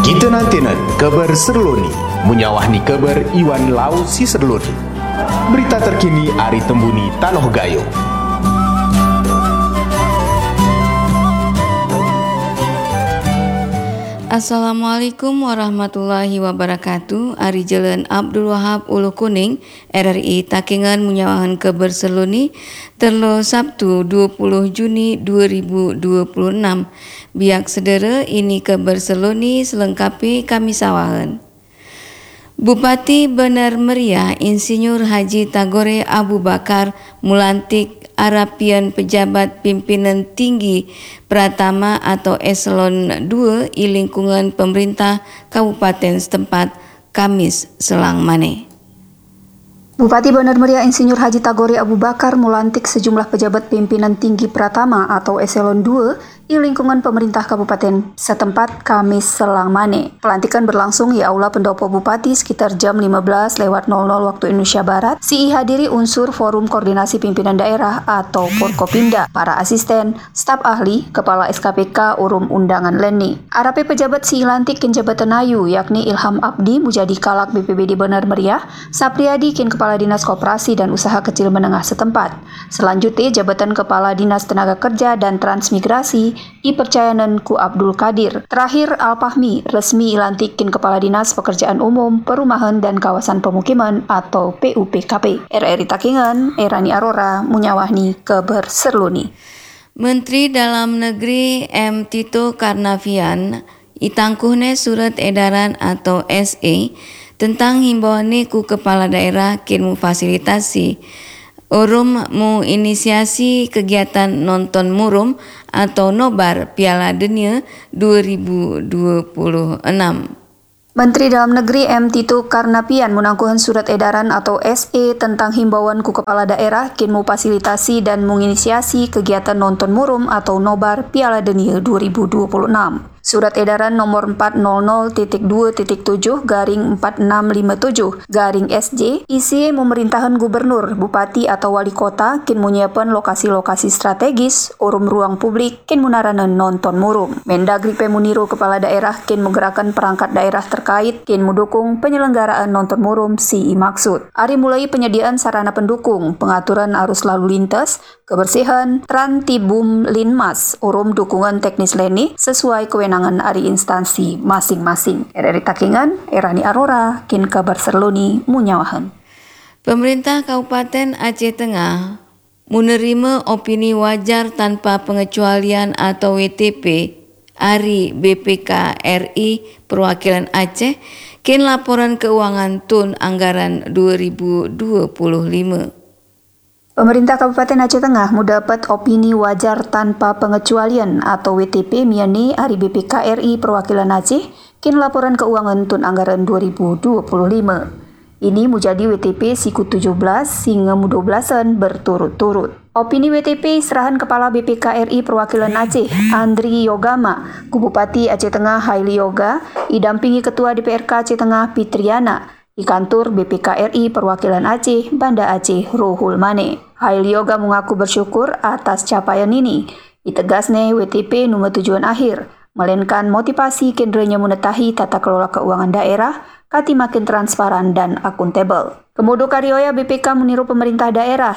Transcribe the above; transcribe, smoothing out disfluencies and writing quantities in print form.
Kita nantinan kabar serloni, munyawahni kabar Iwan Lau si serloni. Berita terkini Ari Tembuni Tanoh Gayo. Assalamualaikum warahmatullahi wabarakatuh. Ari Jalan Abdul Wahab Ulu Kuning RRI Takengan menyawahan kabar serloni terlo Sabtu 20 Juni 2026. Biak sedera ini kabar serloni selengkapi kami sawahan. Bupati Benar Meriah Insinyur Haji Tagore Abu Bakar mulantik Arapian pejabat pimpinan tinggi Pratama atau Eselon 2 di lingkungan pemerintah Kabupaten setempat Kamis selang mane. Bupati Benar Meriah Insinyur Haji Tagore Abu Bakar melantik sejumlah pejabat pimpinan tinggi Pratama atau Eselon 2 di lingkungan pemerintah Kabupaten setempat Kamis selang mane. Pelantikan berlangsung di Aula Pendopo Bupati sekitar jam 15.00 waktu Indonesia Barat. Si hadiri unsur Forum Koordinasi Pimpinan Daerah atau Forkopimda, para asisten, staf ahli, kepala SKPK urum undangan leni. Arape pejabat si lantik kin jabatan ayu yakni Ilham Abdi Mujadi Kalak BPBD Benar Meriah, Sapriadi kin Kepala Dinas Koperasi dan Usaha Kecil Menengah setempat. Selanjutnya jabatan Kepala Dinas Tenaga Kerja dan Transmigrasi dipercayakan ku Abdul Kadir. Terakhir Alpahmi resmi ilantikin Kepala Dinas Pekerjaan Umum, Perumahan dan Kawasan Pemukiman atau PUPKP. RRI Takengan, Erani Arora, munyawahni kabar serloni. Menteri Dalam Negeri M. Tito Karnavian itangkuhne surat edaran atau SE tentang himbauan ku kepala daerah kin fasilitasi urum mu inisiasi kegiatan nonton murum atau nobar Piala Dunia 2026. Menteri Dalam Negeri M. Tito Karnavian menangkuhan surat edaran atau SE tentang himbauan ku kepala daerah kin fasilitasi dan menginisiasi kegiatan nonton murum atau nobar Piala Dunia 2026. Surat edaran nomor 400.7/4657/SJ isi pemerintahan gubernur, bupati atau wali kota kin menyiapkan lokasi-lokasi strategis urum ruang publik kin munaranan nonton murum. Mendagri Pemuniru kepala daerah kin menggerakkan perangkat daerah terkait kin mendukung penyelenggaraan nonton murum si maksud. Ari mulai penyediaan sarana pendukung, pengaturan arus lalu lintas, kebersihan, Trantibum Linmas, urum dukungan teknis leni sesuai kewenangan ari instansi masing-masing. RRI Takengan, Erani Arora, kin kabar serloni munyawahan. Pemerintah Kabupaten Aceh Tengah menerima opini wajar tanpa pengecualian atau WTP Ari BPK RI Perwakilan Aceh kin laporan keuangan Tun Anggaran 2025. Pemerintah Kabupaten Aceh Tengah mendapat opini wajar tanpa pengecualian atau WTP miani Ari BPK RI Perwakilan Aceh kin laporan keuangan Tun Anggaran 2025. Ini menjadi WTP siku 17 hingga 12-an berturut-turut. Opini WTP serahan Kepala BPK RI Perwakilan Aceh Andri Yogama ku Bupati Aceh Tengah Haili Yoga didampingi Ketua DPRK Aceh Tengah Fitriana di kantor BPK RI Perwakilan Aceh Banda Aceh Rohul Mane. Haili Yoga mengaku bersyukur atas capaian ini. Ditegasnya WTP nomor tujuan akhir, melainkan motivasi kendranya menetahi tata kelola keuangan daerah kati makin transparan dan akuntabel. Kemudian karyoya BPK meniru pemerintah daerah